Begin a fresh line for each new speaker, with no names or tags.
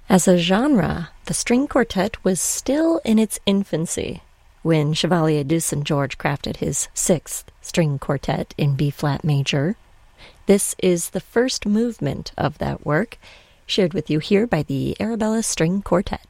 As a genre, the string quartet was still in its infancy when Chevalier de St. George crafted his sixth string quartet in B-flat major. This is the first movement of that work, shared with you here by the Arabella String Quartet.